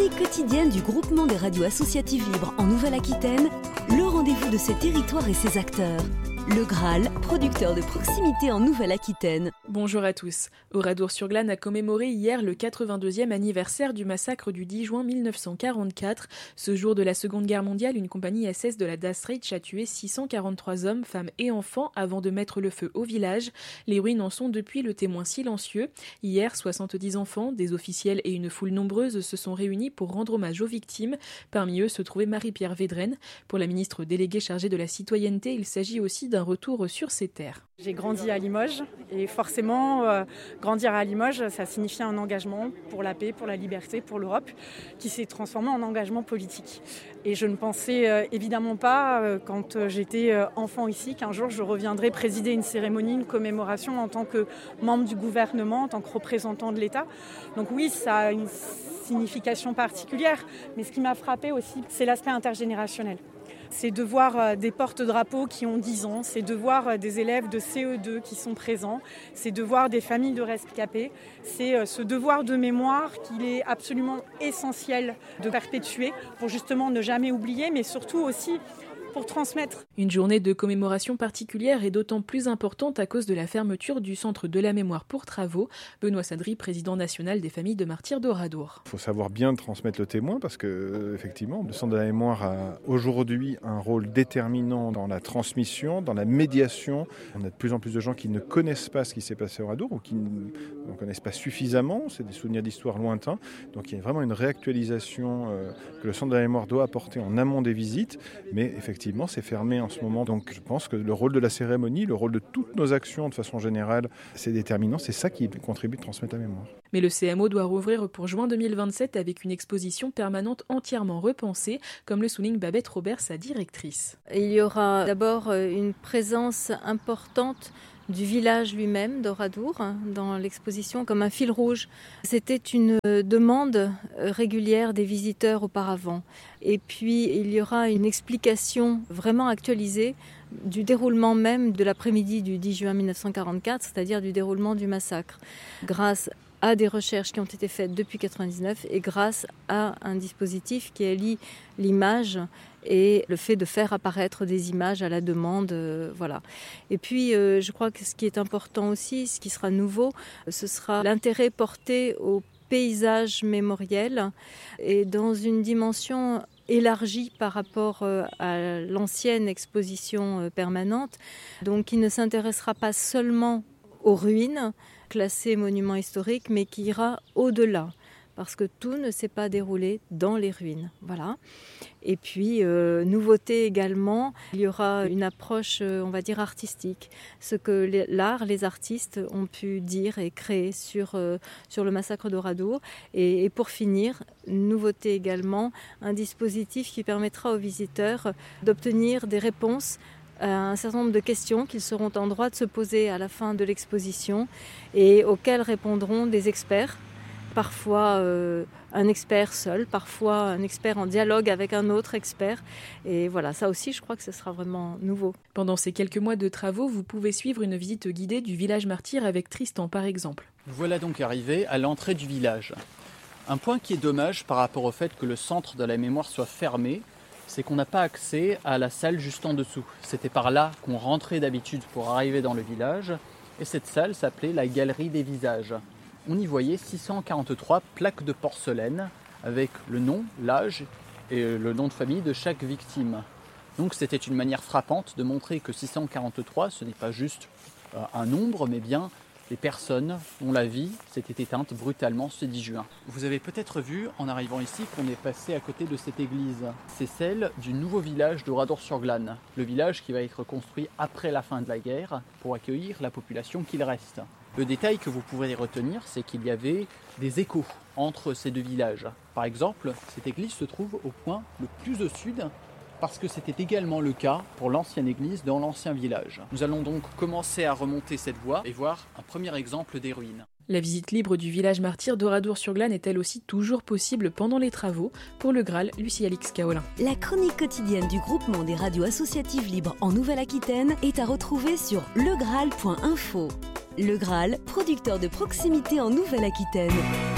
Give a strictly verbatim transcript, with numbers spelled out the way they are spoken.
chronique quotidienne du groupement des radios associatives libres en Nouvelle-Aquitaine, le rendez-vous de ses territoires et ses acteurs. Le Graal, producteur de proximité en Nouvelle-Aquitaine. Bonjour à tous. Oradour-sur-Glane a commémoré hier le quatre-vingt-deuxième anniversaire du massacre du dix juin mille neuf cent quarante-quatre. Ce jour de la Seconde Guerre mondiale, une compagnie S S de la Das Reich a tué six cent quarante-trois hommes, femmes et enfants avant de mettre le feu au village. Les ruines en sont depuis le témoin silencieux. Hier, soixante-dix enfants, des officiels et une foule nombreuse se sont réunis pour rendre hommage aux victimes. Parmi eux se trouvait Marie-Pierre Védrenne. Pour la ministre déléguée chargée de la citoyenneté, il s'agit aussi d'un un retour sur ces terres. J'ai grandi à Limoges et forcément, euh, grandir à Limoges, ça signifie un engagement pour la paix, pour la liberté, pour l'Europe, qui s'est transformé en engagement politique. Et je ne pensais euh, évidemment pas, euh, quand euh, j'étais euh, enfant ici, qu'un jour je reviendrais présider une cérémonie, une commémoration en tant que membre du gouvernement, en tant que représentant de l'État. Donc oui, ça a une signification particulière, mais ce qui m'a frappée aussi, c'est l'aspect intergénérationnel. C'est de voir des porte-drapeaux qui ont dix ans, c'est de voir des élèves de C E deux qui sont présents, c'est de voir des familles de rescapés. C'est ce devoir de mémoire qu'il est absolument essentiel de perpétuer pour justement ne jamais oublier, mais surtout aussi pour transmettre. Une journée de commémoration particulière est d'autant plus importante à cause de la fermeture du Centre de la mémoire pour travaux. Benoît Sadri, président national des familles de martyrs d'Oradour. Il faut savoir bien transmettre le témoin parce que, effectivement, le Centre de la mémoire a aujourd'hui un rôle déterminant dans la transmission, dans la médiation. On a de plus en plus de gens qui ne connaissent pas ce qui s'est passé à Oradour ou qui ne connaissent pas suffisamment. C'est des souvenirs d'histoire lointains. Donc il y a vraiment une réactualisation euh, que le Centre de la mémoire doit apporter en amont des visites. Mais effectivement, c'est fermé en ce moment. Donc je pense que le rôle de la cérémonie, le rôle de toutes nos actions de façon générale, c'est déterminant. C'est ça qui contribue à transmettre la mémoire. Mais le C M O doit rouvrir pour juin deux mille vingt-sept avec une exposition permanente entièrement repensée, comme le souligne Babette Robert, sa directrice. Il y aura d'abord une présence importante du village lui-même d'Oradour dans l'exposition comme un fil rouge. C'était une demande régulière des visiteurs auparavant. Et puis il y aura une explication vraiment actualisée du déroulement même de l'après-midi du dix juin mille neuf cent quarante-quatre, c'est-à-dire du déroulement du massacre, grâce à des recherches qui ont été faites depuis mille neuf cent quatre-vingt-dix-neuf et grâce à un dispositif qui allie l'image et le fait de faire apparaître des images à la demande. Euh, voilà. Et puis, euh, je crois que ce qui est important aussi, ce qui sera nouveau, ce sera l'intérêt porté au paysage mémoriel et dans une dimension élargie par rapport à l'ancienne exposition permanente, donc qui ne s'intéressera pas seulement aux ruines classées monuments historiques, mais qui ira au-delà, parce que tout ne s'est pas déroulé dans les ruines. Voilà. Et puis, euh, nouveauté également, il y aura une approche, euh, on va dire, artistique. Ce que les, l'art, les artistes ont pu dire et créer sur, euh, sur le massacre d'Oradour. Et, et pour finir, nouveauté également, un dispositif qui permettra aux visiteurs d'obtenir des réponses à un certain nombre de questions qu'ils seront en droit de se poser à la fin de l'exposition et auxquelles répondront des experts. Parfois euh, un expert seul, parfois un expert en dialogue avec un autre expert. Et voilà, ça aussi, je crois que ce sera vraiment nouveau. Pendant ces quelques mois de travaux, vous pouvez suivre une visite guidée du village martyr avec Tristan, par exemple. Nous voilà donc arrivés à l'entrée du village. Un point qui est dommage par rapport au fait que le centre de la mémoire soit fermé, c'est qu'on n'a pas accès à la salle juste en dessous. C'était par là qu'on rentrait d'habitude pour arriver dans le village. Et cette salle s'appelait la Galerie des Visages. On y voyait six cent quarante-trois plaques de porcelaine avec le nom, l'âge et le nom de famille de chaque victime. Donc c'était une manière frappante de montrer que six cent quarante-trois, ce n'est pas juste un nombre, mais bien les personnes dont la vie s'était éteinte brutalement ce dix juin. Vous avez peut-être vu, en arrivant ici, qu'on est passé à côté de cette église. C'est celle du nouveau village d'Oradour-sur-Glane, le village qui va être construit après la fin de la guerre pour accueillir la population qu'il reste. Le détail que vous pourrez retenir, c'est qu'il y avait des échos entre ces deux villages. Par exemple, cette église se trouve au point le plus au sud, parce que c'était également le cas pour l'ancienne église dans l'ancien village. Nous allons donc commencer à remonter cette voie et voir un premier exemple des ruines. La visite libre du village martyr d'Oradour-sur-Glane est elle aussi toujours possible pendant les travaux. Pour le Graal, Lucie Alix Kaolin. La chronique quotidienne du groupement des radios associatives libres en Nouvelle-Aquitaine est à retrouver sur le graal point info. Le Graal, producteur de proximité en Nouvelle-Aquitaine.